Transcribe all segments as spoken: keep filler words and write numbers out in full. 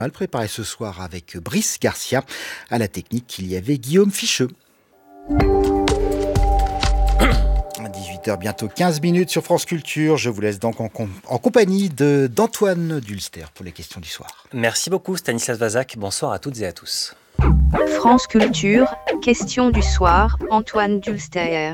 Mal préparé ce soir avec Brice Garcia. À la technique, il y avait Guillaume Ficheux. À dix-huit heures, bientôt quinze minutes sur France Culture. Je vous laisse donc en, com- en compagnie de, d'Antoine Dulster pour les questions du soir. Merci beaucoup Stanislas Vazak. Bonsoir à toutes et à tous. France Culture, question du soir, Antoine Dulster.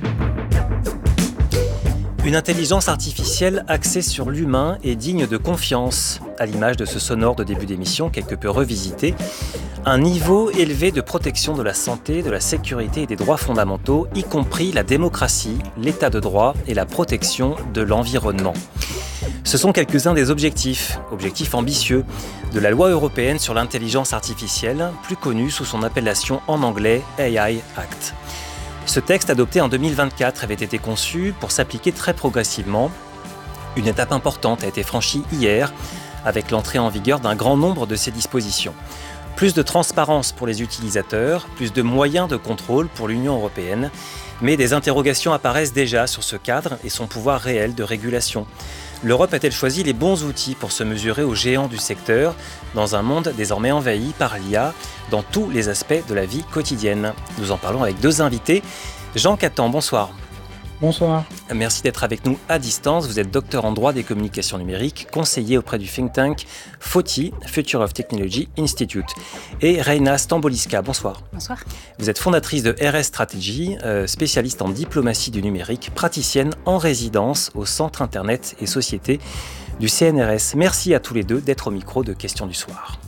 Une intelligence artificielle axée sur l'humain et digne de confiance, à l'image de ce sonore de début d'émission quelque peu revisité. Un niveau élevé de protection de la santé, de la sécurité et des droits fondamentaux, y compris la démocratie, l'état de droit et la protection de l'environnement. Ce sont quelques-uns des objectifs, objectifs ambitieux, de la loi européenne sur l'intelligence artificielle, plus connue sous son appellation en anglais A I Act. Ce texte, adopté en deux mille vingt-quatre, avait été conçu pour s'appliquer très progressivement. Une étape importante a été franchie hier, avec l'entrée en vigueur d'un grand nombre de ces dispositions. Plus de transparence pour les utilisateurs, plus de moyens de contrôle pour l'Union européenne, mais des interrogations apparaissent déjà sur ce cadre et son pouvoir réel de régulation. L'Europe a-t-elle choisi les bons outils pour se mesurer aux géants du secteur, dans un monde désormais envahi par l'I A, dans tous les aspects de la vie quotidienne? Nous en parlons avec deux invités. Jean Catan, bonsoir. Bonsoir. Merci d'être avec nous à distance. Vous êtes docteur en droit des communications numériques, conseiller auprès du think tank FOTI, Future of Technology Institute. Et Reina Stamboliska, bonsoir. Bonsoir. Vous êtes fondatrice de R S Strategy, euh, spécialiste en diplomatie du numérique, praticienne en résidence au Centre Internet et Société du C N R S. Merci à tous les deux d'être au micro de Questions du soir.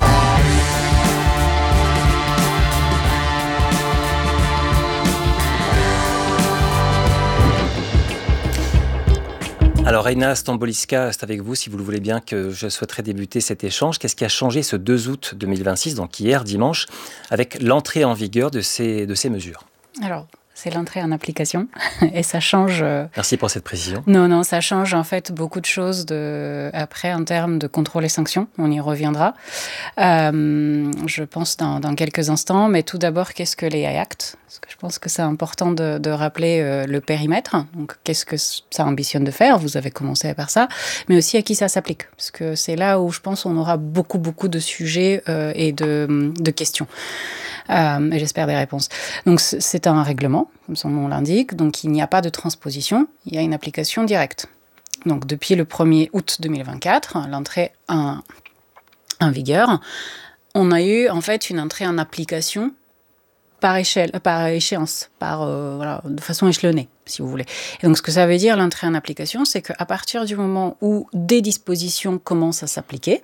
Alors Reina Stamboliska, c'est avec vous, si vous le voulez bien, que je souhaiterais débuter cet échange. Qu'est-ce qui a changé ce deux août deux mille vingt-six, donc hier, dimanche, avec l'entrée en vigueur de ces, de ces mesures? Alors, c'est l'entrée en application et ça change... Euh... Merci pour cette précision. Non, non, ça change en fait beaucoup de choses de... après en termes de contrôle et sanctions. On y reviendra, euh, je pense, dans, dans quelques instants. Mais tout d'abord, qu'est-ce que les A I Act? Parce que je pense que c'est important de, de rappeler euh, le périmètre. Donc, qu'est-ce que ça ambitionne de faire? Vous avez commencé par ça. Mais aussi à qui ça s'applique. Parce que c'est là où je pense qu'on aura beaucoup, beaucoup de sujets euh, et de, de questions. Euh, et j'espère des réponses. Donc, c'est un règlement, comme son nom l'indique. Donc, il n'y a pas de transposition. Il y a une application directe. Donc, depuis le premier août deux mille vingt-quatre, l'entrée en, en vigueur, on a eu en fait une entrée en application par échelle, par échéance, par, euh, voilà, de façon échelonnée, si vous voulez. Et donc, ce que ça veut dire, l'entrée en application, c'est qu'à partir du moment où des dispositions commencent à s'appliquer,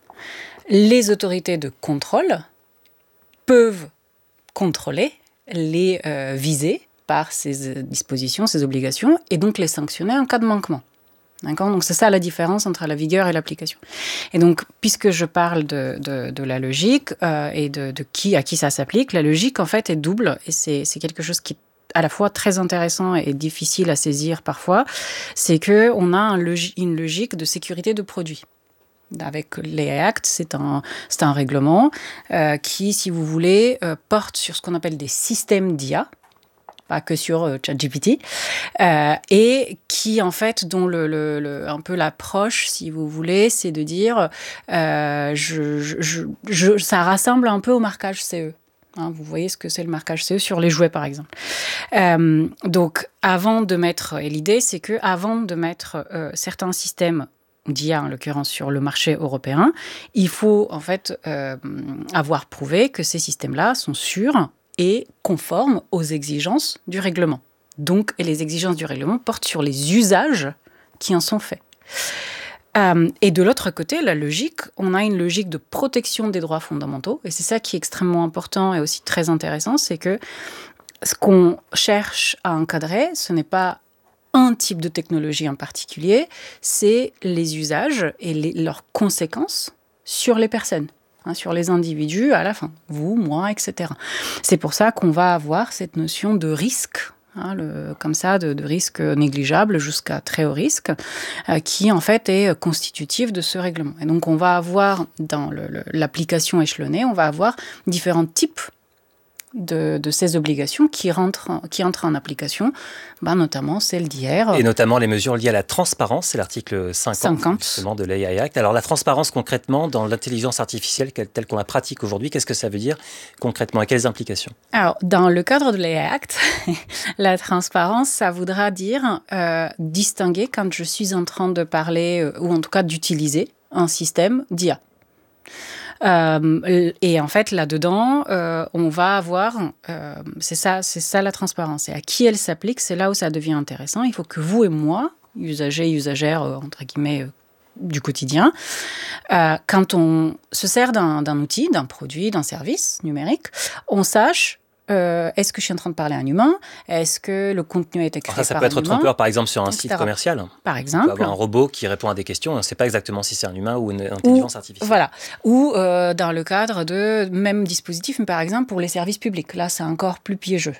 les autorités de contrôle peuvent contrôler les euh, visés par ces euh, dispositions, ces obligations, et donc les sanctionner en cas de manquement. D'accord ? Donc c'est ça la différence entre la vigueur et l'application. Et donc, puisque je parle de, de, de la logique euh, et de, de qui, à qui ça s'applique, la logique en fait est double, et c'est, c'est quelque chose qui est à la fois très intéressant et difficile à saisir parfois, c'est qu'on a un logi- une logique de sécurité de produit. Avec les Act, c'est un, c'est un règlement euh, qui, si vous voulez, euh, porte sur ce qu'on appelle des systèmes d'I A, pas que sur euh, ChatGPT, euh, et qui, en fait, dont le, le, le, un peu l'approche, si vous voulez, c'est de dire, euh, je, je, je, ça rassemble un peu au marquage C E. Hein, vous voyez ce que c'est le marquage C E sur les jouets, par exemple. Euh, donc, avant de mettre, et l'idée, c'est que avant de mettre euh, certains systèmes d'I A, en l'occurrence sur le marché européen, il faut en fait euh, avoir prouvé que ces systèmes-là sont sûrs et conformes aux exigences du règlement. Donc, et les exigences du règlement portent sur les usages qui en sont faits. Euh, et de l'autre côté, la logique, on a une logique de protection des droits fondamentaux, et c'est ça qui est extrêmement important et aussi très intéressant, c'est que ce qu'on cherche à encadrer, ce n'est pas un type de technologie en particulier, c'est les usages et les, leurs conséquences sur les personnes, hein, sur les individus à la fin, vous, moi, et cetera. C'est pour ça qu'on va avoir cette notion de risque, hein, le, comme ça, de, de risque négligeable jusqu'à très haut risque, euh, qui en fait est constitutif de ce règlement. Et donc on va avoir, dans le, le, l'application échelonnée, on va avoir différents types de, de ces obligations qui rentrent, qui entrent en application, bah, notamment celle d'hier. Et notamment les mesures liées à la transparence, c'est l'article cinquante, cinquante. Justement de l'A I Act. Alors la transparence concrètement dans l'intelligence artificielle telle qu'on la pratique aujourd'hui, qu'est-ce que ça veut dire concrètement et quelles implications? Alors dans le cadre de l'A I Act, la transparence, ça voudra dire euh, distinguer quand je suis en train de parler euh, ou en tout cas d'utiliser un système d'I A. Euh, et en fait, là-dedans, euh, on va avoir, euh, c'est ça, c'est ça la transparence. Et à qui elle s'applique, c'est là où ça devient intéressant. Il faut que vous et moi, usagers, usagères, euh, entre guillemets, euh, du quotidien, euh, quand on se sert d'un, d'un outil, d'un produit, d'un service numérique, on sache Euh, est-ce que je suis en train de parler à un humain? Est-ce que le contenu a été créé Alors ça, ça par peut un être humain, trompeur, par exemple, sur un et cetera. site commercial. Par On exemple. peut avoir un robot qui répond à des questions, on ne sait pas exactement si c'est un humain ou une intelligence ou, artificielle. Voilà. Ou euh, dans le cadre de même dispositif, mais par exemple pour les services publics. Là, c'est encore plus piégeux.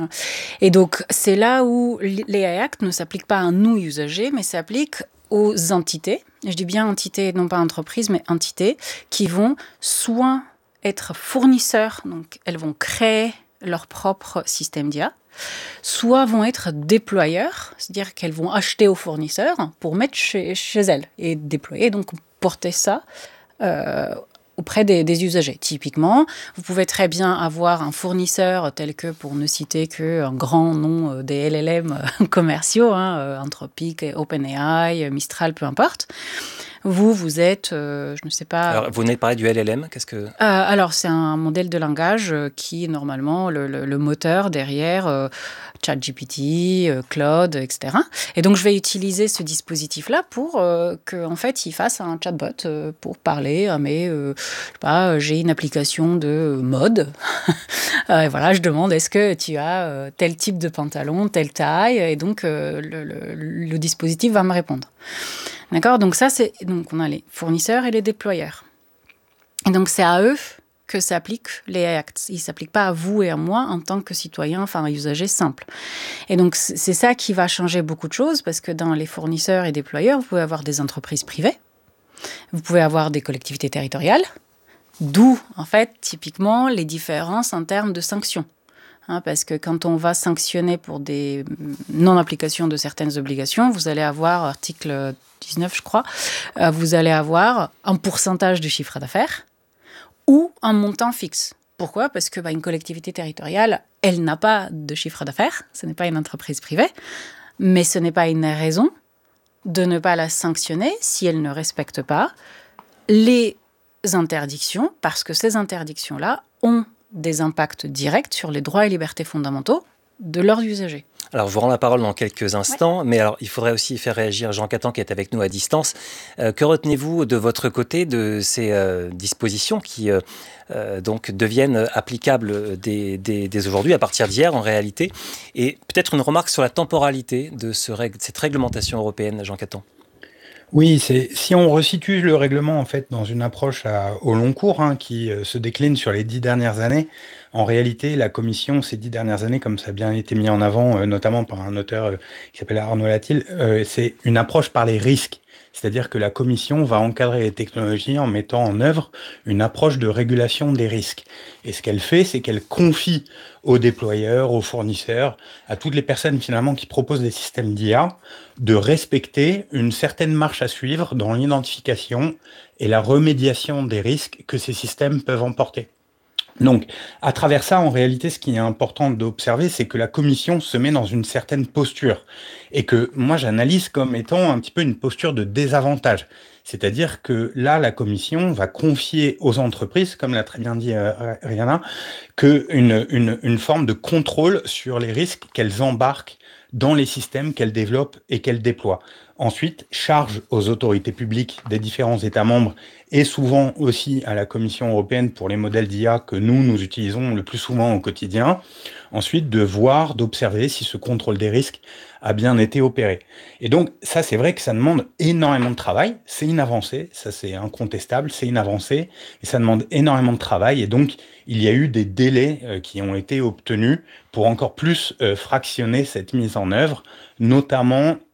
Et donc, c'est là où l'A I Act ne s'applique pas à nous, usagers, mais s'applique aux entités. Je dis bien entités, non pas entreprises, mais entités, qui vont soit être fournisseurs, donc elles vont créer leur propre système d'I A, soit vont être déployeurs, c'est-à-dire qu'elles vont acheter aux fournisseurs pour mettre chez, chez elles et déployer, donc porter ça euh, auprès des, des usagers. Typiquement, vous pouvez très bien avoir un fournisseur tel que, pour ne citer qu'un grand nom des L L M commerciaux, hein, Anthropic, OpenAI, Mistral, peu importe. Vous, vous êtes, euh, je ne sais pas... Alors, vous venez de parler du L L M, qu'est-ce que... Euh, alors, c'est un modèle de langage euh, qui est normalement le, le, le moteur derrière euh, ChatGPT, euh, Claude, et cetera. Et donc, je vais utiliser ce dispositif-là pour euh, qu'en fait, il fasse un chatbot euh, pour parler à mes... Euh, je sais pas, j'ai une application de mode. euh, et voilà, je demande, est-ce que tu as euh, tel type de pantalon, telle taille? Et donc, euh, le, le, le dispositif va me répondre. D'accord, donc ça, c'est donc on a les fournisseurs et les déployeurs. Et donc c'est à eux que s'appliquent les A I Act. Ils ne s'appliquent pas à vous et à moi en tant que citoyens, enfin usagers simples. Et donc c'est ça qui va changer beaucoup de choses, parce que dans les fournisseurs et déployeurs, vous pouvez avoir des entreprises privées, vous pouvez avoir des collectivités territoriales, d'où en fait typiquement les différences en termes de sanctions. Hein, parce que quand on va sanctionner pour des non-applications de certaines obligations, vous allez avoir, article dix-neuf je crois, euh, vous allez avoir un pourcentage du chiffre d'affaires ou un montant fixe. Pourquoi ? Parce que bah, une collectivité territoriale, elle n'a pas de chiffre d'affaires, ce n'est pas une entreprise privée, mais ce n'est pas une raison de ne pas la sanctionner si elle ne respecte pas les interdictions, parce que ces interdictions-là ont des impacts directs sur les droits et libertés fondamentaux de leurs usagers. Alors, je vous rends la parole dans quelques instants, ouais. mais alors, il faudrait aussi faire réagir Jean Catan qui est avec nous à distance. Euh, que retenez-vous de votre côté de ces euh, dispositions qui euh, euh, donc deviennent applicables dès, dès, dès aujourd'hui, à partir d'hier en réalité? Et peut-être une remarque sur la temporalité de ce règle, cette réglementation européenne, Jean Catan. Oui, c'est si on resitue le règlement en fait dans une approche à, au long cours hein, qui euh, se décline sur les dix dernières années, en réalité la Commission ces dix dernières années, comme ça a bien été mis en avant, euh, notamment par un auteur euh, qui s'appelle Arnaud Latil, euh, c'est une approche par les risques. C'est-à-dire que la Commission va encadrer les technologies en mettant en œuvre une approche de régulation des risques. Et ce qu'elle fait, c'est qu'elle confie aux déployeurs, aux fournisseurs, à toutes les personnes finalement qui proposent des systèmes d'I A, de respecter une certaine marche à suivre dans l'identification et la remédiation des risques que ces systèmes peuvent emporter. Donc, à travers ça, en réalité, ce qui est important d'observer, c'est que la Commission se met dans une certaine posture et que moi, j'analyse comme étant un petit peu une posture de désavantage. C'est-à-dire que là, la Commission va confier aux entreprises, comme l'a très bien dit euh, Rihanna, qu'une une, une forme de contrôle sur les risques qu'elles embarquent dans les systèmes qu'elles développent et qu'elles déploient. Ensuite, charge aux autorités publiques des différents États membres et souvent aussi à la Commission européenne pour les modèles d'I A que nous, nous utilisons le plus souvent au quotidien. Ensuite, de voir, d'observer si ce contrôle des risques a bien été opéré. Et donc, ça, c'est vrai que ça demande énormément de travail. C'est une avancée, ça c'est incontestable, c'est une avancée, et ça demande énormément de travail. Et donc, il y a eu des délais euh, qui ont été obtenus pour encore plus euh, fractionner cette mise en œuvre, notamment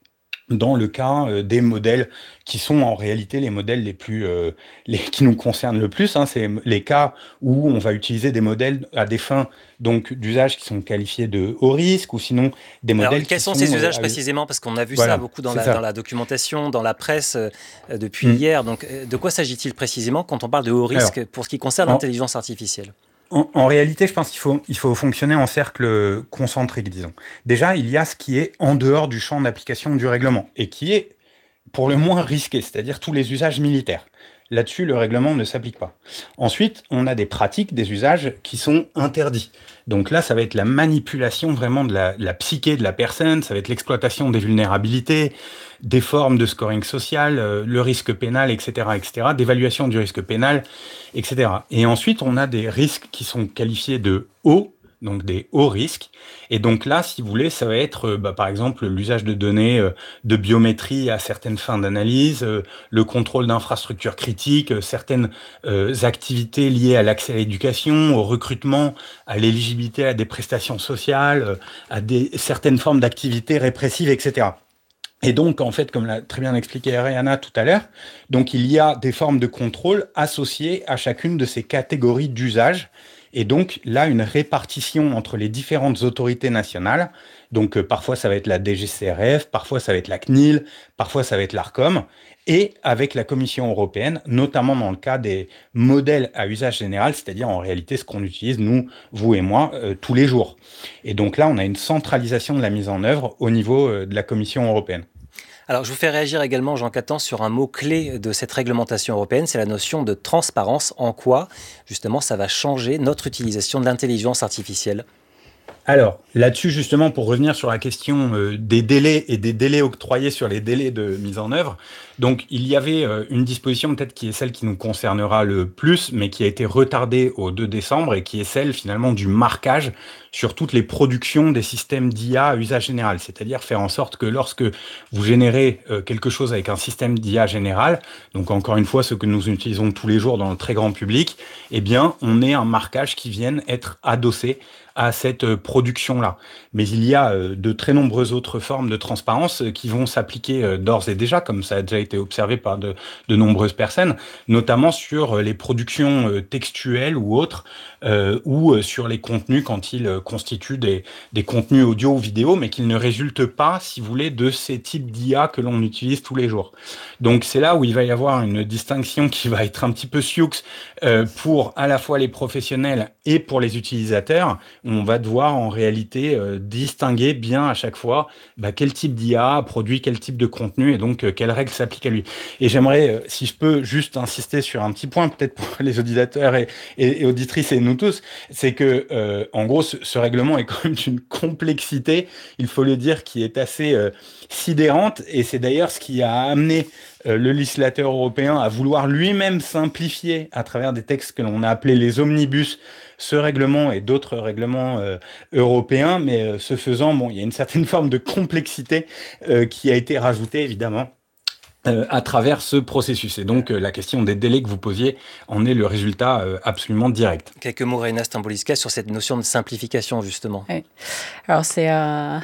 dans le cas euh, des modèles qui sont en réalité les modèles les plus euh, les, qui nous concernent le plus, hein, c'est les cas où on va utiliser des modèles à des fins donc d'usage qui sont qualifiés de haut risque, ou sinon des modèles Alors, qui quels sont sont ces usages euh, précisément? Parce qu'on a vu voilà, ça beaucoup dans c'est la, ça. dans la documentation, dans la presse euh, depuis Mm. hier. Donc, euh, de quoi s'agit-il précisément quand on parle de haut risque Alors, pour ce qui concerne en, l'intelligence artificielle? En, en réalité, je pense qu'il faut, il faut fonctionner en cercle concentrique, disons. Déjà, il y a ce qui est en dehors du champ d'application du règlement et qui est pour le moins risqué, c'est-à-dire tous les usages militaires. Là-dessus, le règlement ne s'applique pas. Ensuite, on a des pratiques, des usages qui sont interdits. Donc là, ça va être la manipulation vraiment de la, la psyché de la personne, ça va être l'exploitation des vulnérabilités, des formes de scoring social, euh, le risque pénal, et cetera, et cetera, d'évaluation du risque pénal, et cetera. Et ensuite, on a des risques qui sont qualifiés de hauts, donc des hauts risques. Et donc là, si vous voulez, ça va être, euh, bah, par exemple, l'usage de données euh, de biométrie à certaines fins d'analyse, euh, le contrôle d'infrastructures critiques, euh, certaines euh, activités liées à l'accès à l'éducation, au recrutement, à l'éligibilité à des prestations sociales, euh, à des, certaines formes d'activités répressives, et cetera. Et donc, en fait, comme l'a très bien expliqué Ariana tout à l'heure, donc il y a des formes de contrôle associées à chacune de ces catégories d'usage. Et donc, là, une répartition entre les différentes autorités nationales. Donc, euh, parfois, ça va être la D G C R F, parfois, ça va être la C N I L, parfois, ça va être l'ARCOM, et avec la Commission européenne, notamment dans le cas des modèles à usage général, c'est-à-dire en réalité ce qu'on utilise, nous, vous et moi, euh, tous les jours. Et donc là, on a une centralisation de la mise en œuvre au niveau euh, de la Commission européenne. Alors, je vous fais réagir également, Jean Catan, sur un mot-clé de cette réglementation européenne, c'est la notion de transparence. En quoi, justement, ça va changer notre utilisation de l'intelligence artificielle? Alors, là-dessus, justement, pour revenir sur la question euh, des délais et des délais octroyés sur les délais de mise en œuvre, donc il y avait euh, une disposition peut-être qui est celle qui nous concernera le plus, mais qui a été retardée au deux décembre et qui est celle finalement du marquage sur toutes les productions des systèmes d'I A à usage général, c'est-à-dire faire en sorte que lorsque vous générez euh, quelque chose avec un système d'I A général, donc encore une fois ce que nous utilisons tous les jours dans le très grand public, eh bien on ait un marquage qui vienne être adossé à cette production-là. Mais il y a euh, de très nombreuses autres formes de transparence euh, qui vont s'appliquer euh, d'ores et déjà, comme ça a déjà été observé par de, de nombreuses personnes, notamment sur euh, les productions euh, textuelles ou autres, euh, ou euh, sur les contenus quand ils euh, constituent des, des contenus audio ou vidéo, mais qu'ils ne résultent pas, si vous voulez, de ces types d'I A que l'on utilise tous les jours. Donc c'est là où il va y avoir une distinction qui va être un petit peu sioux euh, pour à la fois les professionnels et pour les utilisateurs. On va devoir en réalité euh, distinguer bien à chaque fois bah, quel type d'I A produit quel type de contenu et donc euh, quelles règles s'appliquent à lui. Et j'aimerais, euh, si je peux, juste insister sur un petit point, peut-être pour les auditeurs et, et, et auditrices et nous tous, c'est que euh, en gros, ce, ce règlement est quand même d'une complexité, il faut le dire, qui est assez euh, sidérante, et c'est d'ailleurs ce qui a amené euh, le législateur européen à vouloir lui-même simplifier à travers des textes que l'on a appelés les omnibus ce règlement et d'autres règlements euh, européens, mais euh, ce faisant, bon, il y a une certaine forme de complexité euh, qui a été rajoutée, évidemment, euh, à travers ce processus. Et donc, euh, la question des délais que vous posiez en est le résultat euh, absolument direct. Quelques mots, Reina Stamboliska, sur cette notion de simplification, justement. Oui. Alors, c'est... Euh...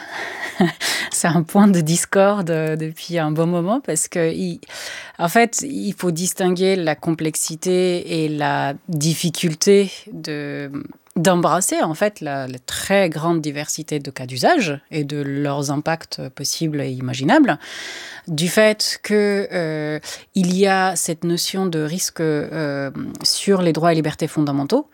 c'est un point de discorde depuis un bon moment parce que, il, en fait, il faut distinguer la complexité et la difficulté de, d'embrasser, en fait, la, la très grande diversité de cas d'usage et de leurs impacts possibles et imaginables, du fait qu'il euh, y a cette notion de risque euh, sur les droits et libertés fondamentaux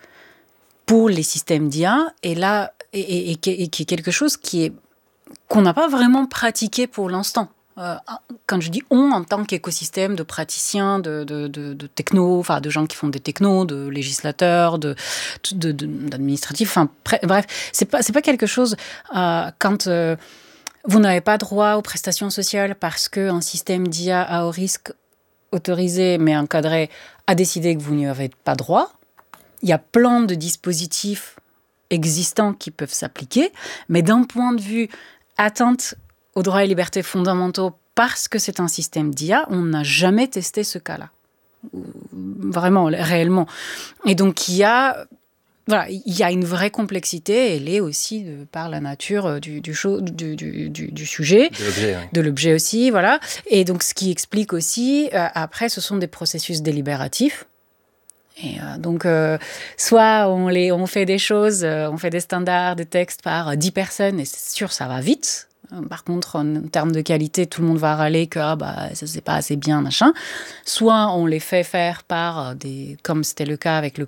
pour les systèmes d'I A, et là, et, et, et, et qui est quelque chose qui est qu'on n'a pas vraiment pratiqué pour l'instant. Euh, quand je dis on, en tant qu'écosystème de praticiens, de, de, de, de techno, enfin de gens qui font des technos, de législateurs, de, de, de, d'administratifs, enfin bref, c'est pas, c'est pas quelque chose euh, quand euh, vous n'avez pas droit aux prestations sociales parce qu'un système d'I A à haut risque autorisé mais encadré a décidé que vous n'y avez pas droit. Il y a plein de dispositifs existants qui peuvent s'appliquer, mais d'un point de vue atteinte aux droits et libertés fondamentaux parce que c'est un système d'I A, on n'a jamais testé ce cas-là. Vraiment, réellement. Et donc, il y a voilà, il y a une vraie complexité, elle est aussi de, par la nature du, du, show, du, du, du, du sujet, de l'objet, oui. de l'objet aussi, voilà. Et donc, ce qui explique aussi, euh, après, ce sont des processus délibératifs. Et euh, donc, euh, soit on, les, on fait des choses, euh, on fait des standards, des textes par dix personnes, et c'est sûr, ça va vite. Par contre, en termes de qualité, tout le monde va râler que ah, bah, ça c'est pas assez bien, machin. Soit on les fait faire par des, comme c'était le cas avec le